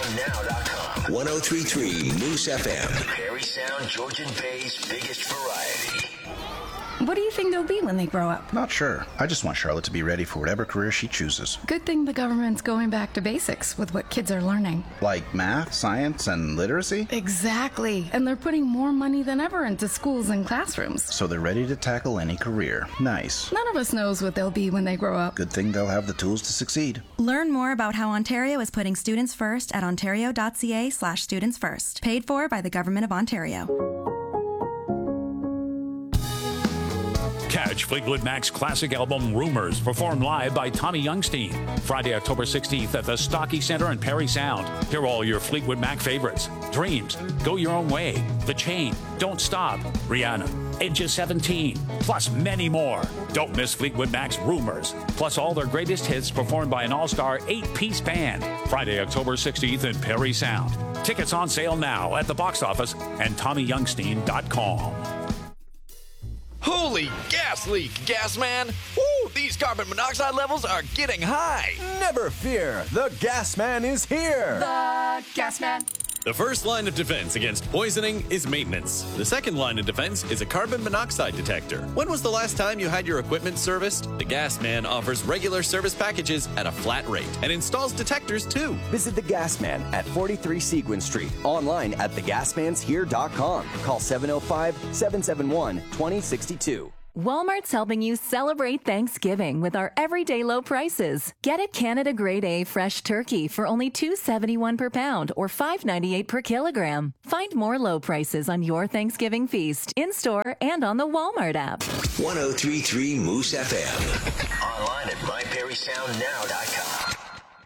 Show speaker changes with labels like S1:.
S1: PerrySoundNow.com.
S2: 103.3 Moose FM.
S1: Perry Sound, Georgian Bay's biggest variety.
S3: What do you think they'll be when they grow up?
S4: Not sure. I just want Charlotte to be ready for whatever career she chooses.
S3: Good thing the government's going back to basics with what kids are learning.
S4: Like math, science, and literacy?
S3: Exactly. And they're putting more money than ever into schools and classrooms.
S4: So they're ready to tackle any career. Nice.
S3: None of us knows what they'll be when they grow up.
S4: Good thing they'll have the tools to succeed.
S5: Learn more about how Ontario is putting students first at ontario.ca/studentsfirst. Paid for by the Government of Ontario.
S6: Catch Fleetwood Mac's classic album Rumors, performed live by Tommy Youngstein, Friday, October 16th at the Stocky Center in Perry Sound. Hear all your Fleetwood Mac favorites: Dreams, Go Your Own Way, The Chain, Don't Stop, Rihanna, Edge of 17, plus many more. Don't miss Fleetwood Mac's Rumors, plus all their greatest hits performed by an all-star 8-piece band. Friday, October 16th in Perry Sound. Tickets on sale now at the box office and TommyYoungstein.com.
S7: Holy gas leak, gas man! Woo, these carbon monoxide levels are getting high!
S8: Never fear, the gas man is here!
S3: The Gas Man.
S7: The first line of defense against poisoning is maintenance. The second line of defense is a carbon monoxide detector. When was the last time you had your equipment serviced? The Gas Man offers regular service packages at a flat rate and installs detectors too.
S8: Visit the Gas Man at 43 Seguin Street. Online at thegasmanshere.com. Call 705-771-2062.
S9: Walmart's helping you celebrate Thanksgiving with our everyday low prices. Get it Canada Grade A fresh turkey for only $2.71 per pound or $5.98 per kilogram. Find more low prices on your Thanksgiving feast in-store and on the Walmart app.
S2: 103.3 Moose FM.
S1: Online at MyPerrySoundNow.com.